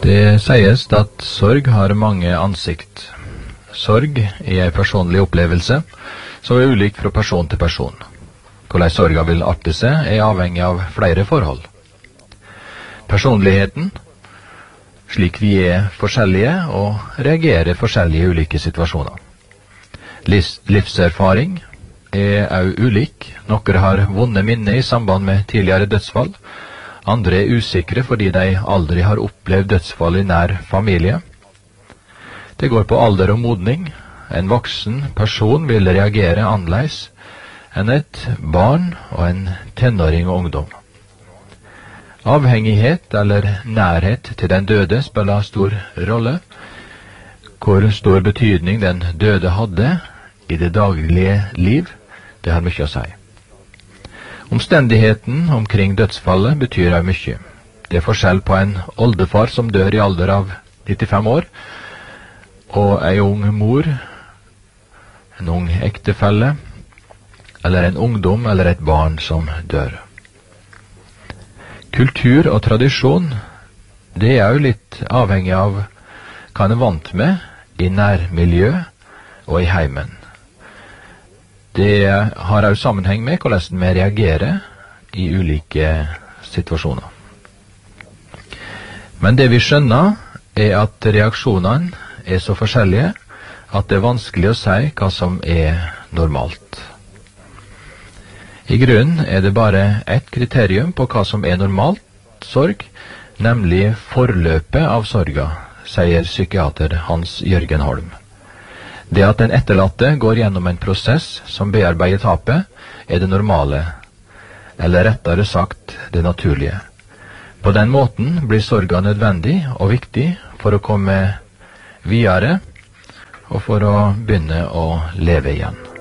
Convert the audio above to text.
Det sies at sorg har mange ansikt. Sorg er en personlig opplevelse som er ulik fra person til person. Hvordan sorga vil arte seg er avhengig av flere forhold. Personligheten, slik vi er forskjellige og reagerer forskjellig i ulike situasjoner. Livserfaring er også ulik. Noen har vonde minner i samband med tidligere dødsfall. Andre er usikre fordi de aldri har opplevd dødsfall i nær familie. Det går på alder og modning. En voksen person vil reagere annerledes enn et barn og en tenåring og ungdom. Avhengighet eller nærhet til den døde spiller stor rolle. Hvor stor betydning den døde hadde i det daglige liv, det har mye å si. Omstendigheten omkring dødsfallet betyr også mye. Det er forskjell på en oldefar som dør i alder av 95 år, og en ung mor, en ung ektefelle, eller en ungdom eller et barn som dør. Kultur og tradisjon, det er jo litt avhengig av hva en er vant med i nærmiljø og i heimen. Det har også sammenheng med hvordan vi reagerer i ulike situasjoner. Men det vi skjønner er at reaksjonene er så forskjellige at det er vanskelig å si hva som er normalt. I grunnen er det bare ett kriterium på hva som er normalt sorg, nemlig forløpet av sorga, sier psykiater Hans Jørgen Holm. Det at den etterlatte går gjennom en prosess som bearbeider tapet, er det normale, eller rettere sagt det naturlige. På den måten blir sorga nødvendig og viktig for å komme videre og for å begynne å leve igjen.